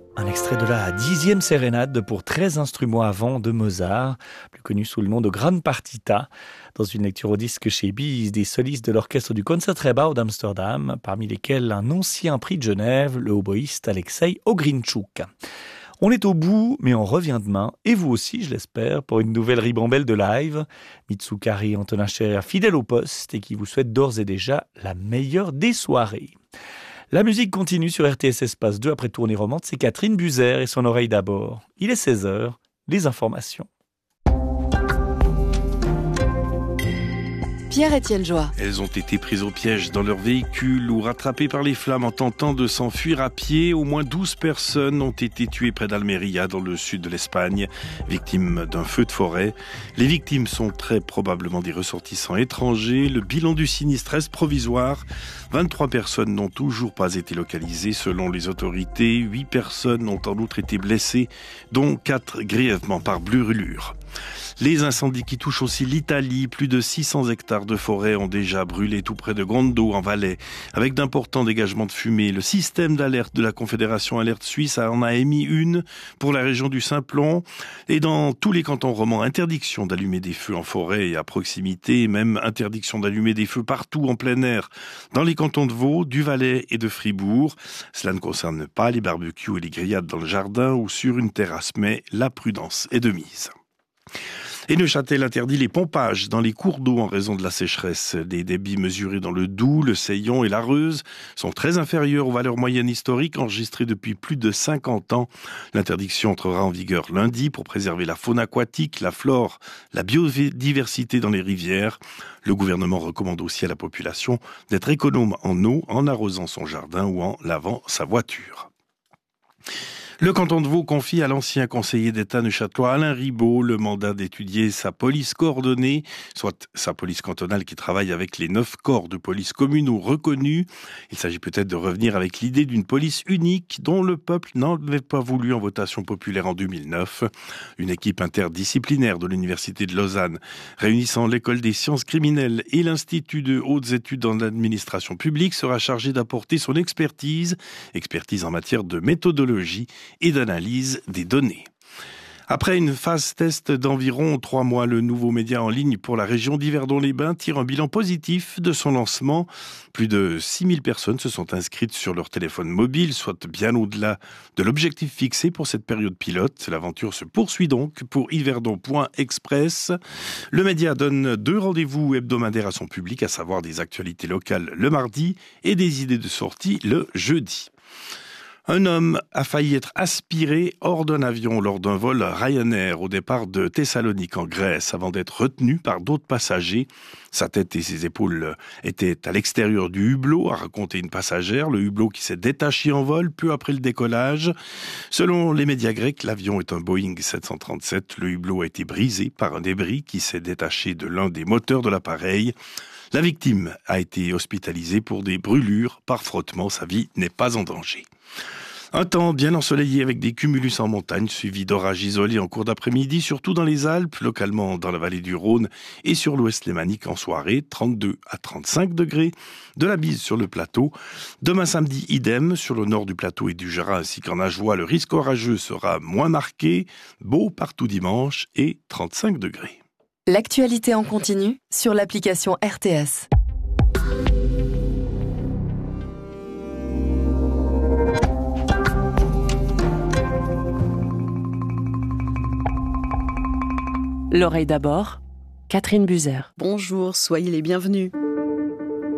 Un extrait de la 10e sérénade pour 13 instruments à vent de Mozart, plus connu sous le nom de Gran Partita, dans une lecture au disque chez Bise des solistes de l'orchestre du Concertgebouw d'Amsterdam, parmi lesquels un ancien prix de Genève, le hautboïste Alexei Ogrinchuk. On est au bout, mais on revient demain, et vous aussi, je l'espère, pour une nouvelle ribambelle de live. Mitsukari Antonin Cher, fidèle au poste, et qui vous souhaite d'ores et déjà la meilleure des soirées. La musique continue sur RTS Espace 2 après Tournée Romande, c'est Catherine Buzer et son oreille d'abord. Il est 16h, les informations. Pierre-Étienne Joie. Elles ont été prises au piège dans leur véhicule ou rattrapées par les flammes en tentant de s'enfuir à pied. Au moins 12 personnes ont été tuées près d'Almeria, dans le sud de l'Espagne, victimes d'un feu de forêt. Les victimes sont très probablement des ressortissants étrangers. Le bilan du sinistre reste provisoire. 23 personnes n'ont toujours pas été localisées selon les autorités. 8 personnes ont en outre été blessées, dont 4 grièvement par brûlure. Les incendies qui touchent aussi l'Italie, plus de 600 hectares de forêt ont déjà brûlé tout près de Gondo en Valais, avec d'importants dégagements de fumée. Le système d'alerte de la Confédération Alerte Suisse en a émis une pour la région du Simplon. Et dans tous les cantons romans, interdiction d'allumer des feux en forêt et à proximité, même interdiction d'allumer des feux partout en plein air, dans les cantons de Vaud, du Valais et de Fribourg. Cela ne concerne pas les barbecues et les grillades dans le jardin ou sur une terrasse, mais la prudence est de mise. Et Neuchâtel interdit les pompages dans les cours d'eau en raison de la sécheresse. Les débits mesurés dans le Doubs, le Seillon et la Reuse sont très inférieurs aux valeurs moyennes historiques enregistrées depuis plus de 50 ans. L'interdiction entrera en vigueur lundi pour préserver la faune aquatique, la flore, la biodiversité dans les rivières. Le gouvernement recommande aussi à la population d'être économe en eau en arrosant son jardin ou en lavant sa voiture. Le canton de Vaud confie à l'ancien conseiller d'État neuchâtelois Alain Ribaud le mandat d'étudier sa police coordonnée, soit sa police cantonale qui travaille avec les 9 corps de police communaux reconnus. Il s'agit peut-être de revenir avec l'idée d'une police unique dont le peuple n'avait pas voulu en votation populaire en 2009. Une équipe interdisciplinaire de l'Université de Lausanne, réunissant l'École des sciences criminelles et l'Institut de hautes études en administration publique, sera chargée d'apporter son expertise en matière de méthodologie et d'analyse des données. Après une phase test d'environ 3 mois, le nouveau média en ligne pour la région d'Yverdon-les-Bains tire un bilan positif de son lancement. Plus de 6000 personnes se sont inscrites sur leur téléphone mobile, soit bien au-delà de l'objectif fixé pour cette période pilote. L'aventure se poursuit donc pour Yverdon.express. Le média donne 2 rendez-vous hebdomadaires à son public, à savoir des actualités locales le mardi et des idées de sortie le jeudi. Un homme a failli être aspiré hors d'un avion lors d'un vol Ryanair au départ de Thessalonique en Grèce avant d'être retenu par d'autres passagers. Sa tête et ses épaules étaient à l'extérieur du hublot, a raconté une passagère. Le hublot qui s'est détaché en vol peu après le décollage. Selon les médias grecs, l'avion est un Boeing 737. Le hublot a été brisé par un débris qui s'est détaché de l'un des moteurs de l'appareil. La victime a été hospitalisée pour des brûlures par frottement. Sa vie n'est pas en danger. Un temps bien ensoleillé avec des cumulus en montagne, suivi d'orages isolés en cours d'après-midi, surtout dans les Alpes, localement dans la vallée du Rhône et sur l'ouest lémanique en soirée, 32 à 35 degrés, de la bise sur le plateau. Demain samedi, idem, sur le nord du plateau et du Jura ainsi qu'en Ajoie, le risque orageux sera moins marqué, beau partout dimanche et 35 degrés. L'actualité en continu sur l'application RTS. L'oreille d'abord, Catherine Buzer. Bonjour, soyez les bienvenus.